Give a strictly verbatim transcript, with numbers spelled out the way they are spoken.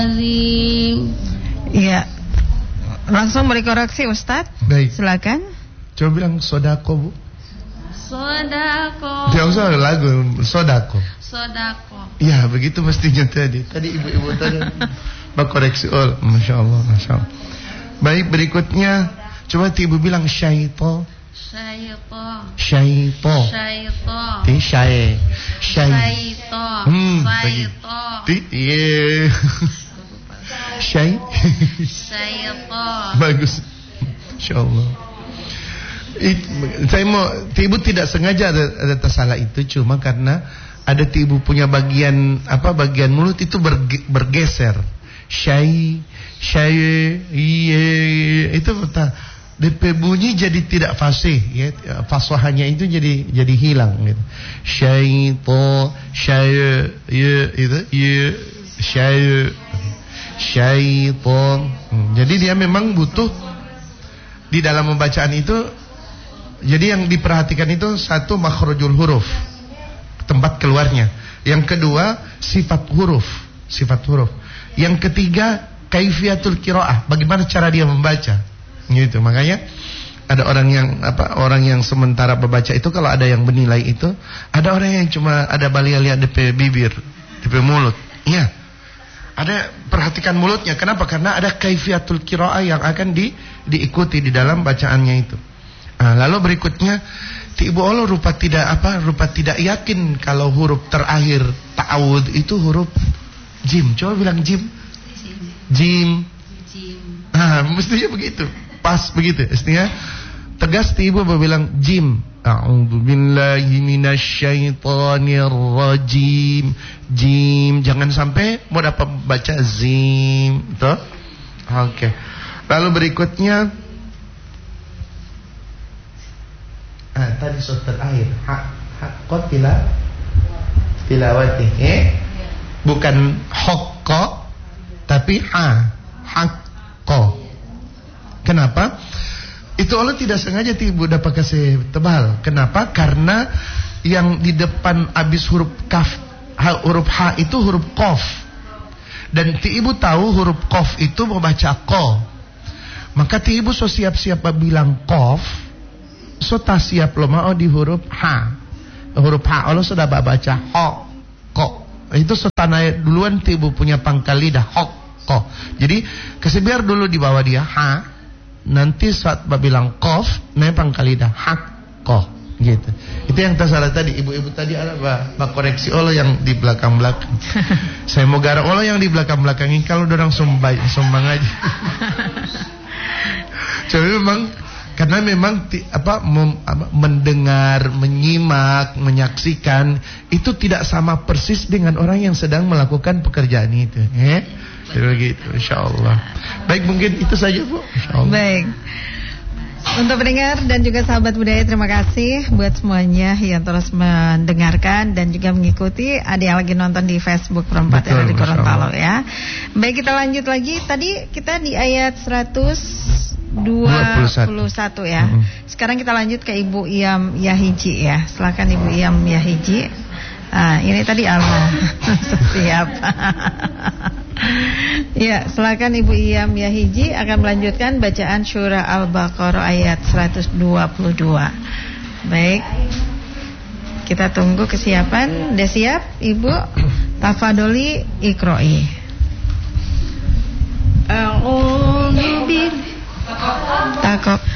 Iya. Langsung boleh koreksi Ustadz. Baik. Silakan. Coba bilang sodako, Bu. Sodako. Tidak usah ada lagu, sodako. Sodako. Iya, begitu mestinya tadi. Tadi ibu-ibu tadi koreksi. Oh, masya Allah, masya Allah. Baik, berikutnya coba ibu bilang syaito. Syaito. Syaito. Syaito. Ti syai. Syaito. Hmm, Syaito. Ti ye. Syai. Syaito. Bagus. Insyaallah. It, saya mau ibu tidak sengaja ada, ada tersalah itu, cuma karena ada ibu punya bagian apa bagian mulut itu berge, bergeser. Syai, syai, ye, itu betul. D P bunyi jadi tidak fasih, ya, fasahannya itu jadi jadi hilang gitu. Syaito, syai, ye, itu ye, syai, syaiton. Hmm, jadi dia memang butuh di dalam pembacaan itu. Jadi yang diperhatikan itu satu makhrajul huruf, tempat keluarnya. Yang kedua sifat huruf, sifat huruf. Yang ketiga kaifiatul qiraah, bagaimana cara dia membaca. Gitu. Makanya ada orang yang apa orang yang sementara membaca itu kalau ada yang menilai itu, ada orang yang cuma ada balia lihat D P bibir, D P mulut. Iya. Ada perhatikan mulutnya. Kenapa? Karena ada kaifiatul qiraah yang akan di, diikuti di dalam bacaannya itu. Nah, lalu berikutnya Ibu Allah rupa tidak apa rupa tidak yakin kalau huruf terakhir ta'awud itu huruf jim. Coba bilang jim. Jim. Jim. Ah, mestinya begitu. Pas begitu. Mestinya tegas Ibu bilang jim. A'udzu billahi minasyaitonir rajim. Jim. Jangan sampai mau dapat baca zim. Tuh. Oke. Okay. Lalu berikutnya ah, tadi surat terakhir hak hak qatila tilawati eh bukan haqqa tapi ha haqqo. Kenapa? Itu Allah tidak sengaja Ibu dapat kasih tebal. Kenapa? Karena yang di depan habis huruf kaf ha, huruf ha itu huruf qaf. Dan Ibu tahu huruf qaf itu membaca qa. Maka Ibu so siap-siap bilang qaf. So tak siap lo mau di huruf H. Huruf H Allah sudah baca ho ko. Itu so tanah duluan Ibu punya pangkal lidah ho ko. Jadi kesebiar dulu di bawah dia H. Nanti saat bilang kof naik pangkal lidah ha ko gitu. Itu yang tersalah tadi ibu-ibu tadi ada bah koreksi Allah yang di belakang-belakang. Saya mau garap Allah yang di belakang-belakang ini kalau dorang sumbang sumbang aja. Jadi memang karena memang apa, mem, apa mendengar, menyimak, menyaksikan itu tidak sama persis dengan orang yang sedang melakukan pekerjaan itu, eh? Begitu, insyaallah. Baik, mungkin itu saja, Bu. Insyaallah. Baik. Untuk pendengar dan juga sahabat budaya, terima kasih buat semuanya yang terus mendengarkan dan juga mengikuti. Ada yang lagi nonton di Facebook Perempat R di Gorontalo ya. Baik, kita lanjut lagi. Tadi kita di ayat seratus dua puluh satu ya. Mm-hmm. Sekarang kita lanjut ke Ibu Iyam Yahiji ya. Silakan Ibu Iyam Yahiji. Ah, ini tadi Allah. Siap. Ya, silakan Ibu Iyam Yahiji akan melanjutkan bacaan surah Al-Baqarah ayat seratus dua puluh dua. Baik. Kita tunggu kesiapan. Udah siap, Ibu? Tafadholi iqra'i. A'udzu billahi Takok.